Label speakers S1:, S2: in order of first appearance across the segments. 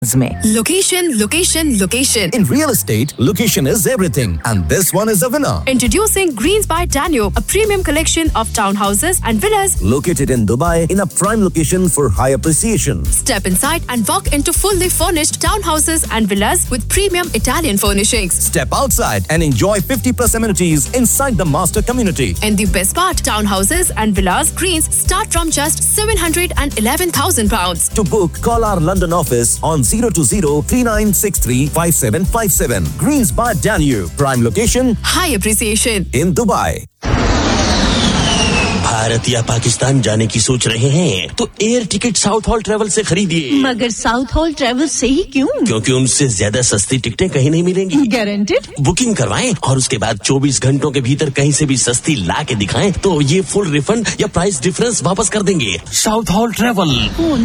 S1: में
S2: Location, location, location.
S3: In real estate, location is everything, and this one is the winner.
S2: Introducing Greens by Danube, a premium collection of townhouses and villas
S3: Located in Dubai in a prime location for high appreciation.
S2: Step inside and walk into fully furnished townhouses and villas with premium Italian furnishings.
S3: Step outside and enjoy 50+ amenities inside the master community.
S2: And the best part, townhouses and villas Greens start from just £711,000.
S3: To book, call our London office on 020-3963-5757. Greens by Danube. Prime location,
S2: high appreciation.
S3: in Dubai.
S4: Bharat या पाकिस्तान जाने की सोच रहे हैं तो air ticket south hall travel से खरीदिए।
S1: मगर साउथ हॉल ट्रेवल से ही क्यों?
S4: क्योंकि उनसे ज्यादा सस्ती टिकटें कहीं नहीं मिलेंगी।
S1: गारंटेड?
S4: बुकिंग करवाएं और उसके बाद 24 घंटों के भीतर कहीं से भी सस्ती ला के दिखाएं तो ये फुल रिफंड या प्राइस डिफरेंस वापस कर देंगे। South hall travel,
S1: phone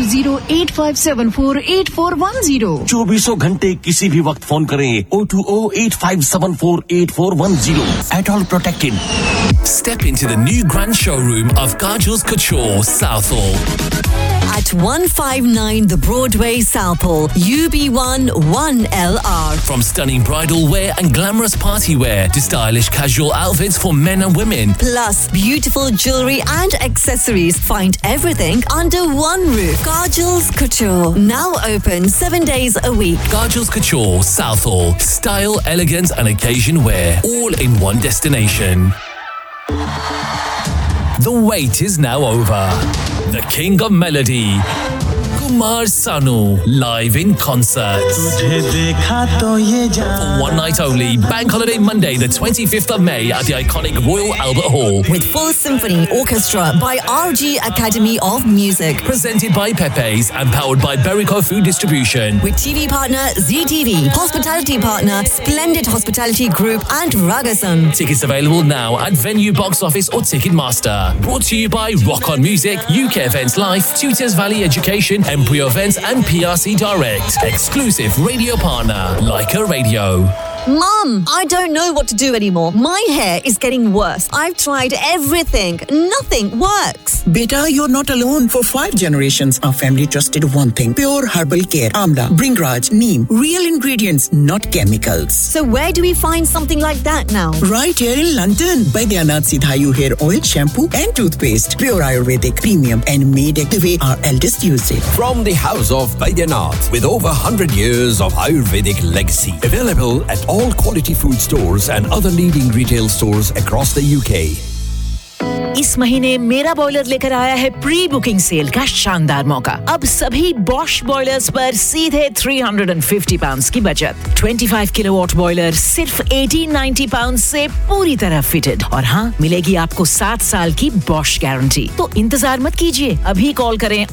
S1: 020-8574-8410।
S4: 24 घंटे किसी भी वक्त फोन करें 020-8574-8410। At all protected.
S5: Step into the new grand showroom of Kajul's Couture, Southall.
S6: At 159 The Broadway, Southall, UB1 1LR.
S5: From stunning bridal wear and glamorous party wear to stylish casual outfits for men and women.
S6: Plus beautiful jewellery and accessories. Find everything under one roof. Kajul's Couture. Now open 7 days a week.
S5: Kajul's Couture, Southall. Style, elegance and occasion wear. All in one destination. The wait is now over. The King of Melody, Kumar Sanu, live in concert. For one night only, Bank Holiday Monday, the 25th of May at the iconic Royal Albert Hall.
S6: With full symphony orchestra by RG Academy of Music.
S5: Presented by Pepe's and powered by Berico Food Distribution.
S6: With TV partner ZTV, hospitality partner Splendid Hospitality Group and Ragasan.
S5: Tickets available now at Venue Box Office or Ticketmaster. Brought to you by Rock On Music, UK Events Life, Tutors Valley Education, Embryo Events and PRC Direct. Exclusive radio partner, Leica Radio.
S6: Mum, I don't know what to do anymore. My hair is getting worse. I've tried everything. Nothing works.
S7: Beta, you're not alone. For 5 generations, our family trusted one thing. Pure herbal care. Amla, Bringraj, Neem. Real ingredients, not chemicals.
S6: So where do we find something like that now?
S7: Right here in London. Baidyanath Sidhayu hair oil, shampoo and toothpaste. Pure Ayurvedic, premium and made the way our eldest used it.
S8: From the house of Baidyanath, with over 100 years of Ayurvedic legacy. Available at all quality food stores and other leading retail stores across the UK.
S1: इस महीने मेरा boiler लेकर आया है pre booking cell का शानदार मौका। अब सभी बॉश बॉयलर्स पर सीधे £350 की बचत। 25 किलोवाट बॉयलर सिर्फ £1890 से पूरी तरह फिटेड। और हाँ, मिलेगी आपको 7 साल की बॉश गारंटी। तो इंतजार मत कीजिए, अभी कॉल करें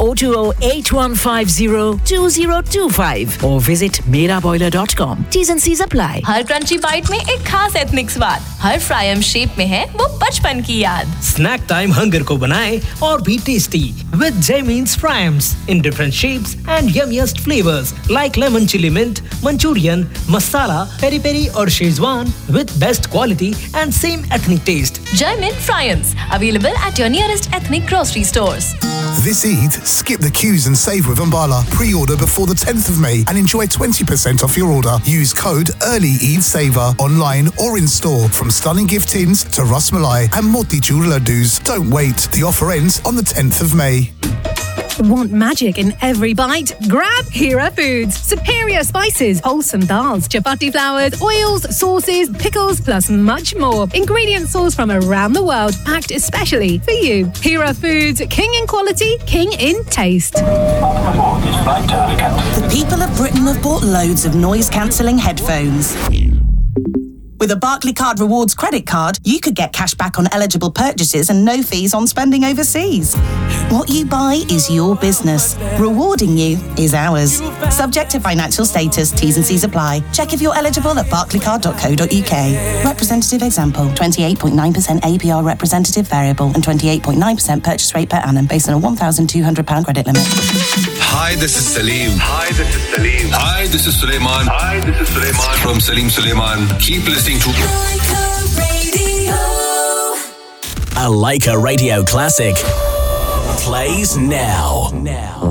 S1: 020-8150-2025 और visit meraboiler.com. T's and C's apply.
S9: Her crunchy bite में एक खास एथनिक स्वाद, हर फ्रायम शेप में है वो बचपन की याद।
S10: Snack time hunger को बनाए और भी tasty with Jaimin's Primes in different shapes and yummiest flavors like lemon chili mint, Manchurian, masala, peri peri और Szechuan with best quality and same ethnic taste.
S9: Jaimin Primes available at your nearest ethnic grocery stores.
S11: This Eid, skip the queues and save with Umbala. Pre-order before the 10th of May and enjoy 20% off your order. Use code Early Eid Saver online or in store. From stunning gift tins to Ras Malai and Motichur laddus. Don't wait. The offer ends on the 10th of May.
S12: Want magic in every bite? Grab Hera Foods. Superior spices, wholesome dals, chapati flours, oils, sauces, pickles, plus much more. Ingredients sourced from around the world, packed especially for you. Hera Foods, king in quality, king in taste.
S13: The people of Britain have bought loads of noise-cancelling headphones. With a Barclaycard Rewards credit card, you could get cash back on eligible purchases and no fees on spending overseas. What you buy is your business. Rewarding you is ours. Subject to financial status, T's and C's apply. Check if you're eligible at barclaycard.co.uk. Representative example, 28.9% APR representative variable and 28.9% purchase rate per annum based on a £1,200 credit limit.
S14: Hi, this is Salim. Hi, this is Salim. Hi, this is Suleiman. Hi, this is Suleiman. From Salim Suleiman. Keep listening to
S4: A Leica Radio Classic plays now.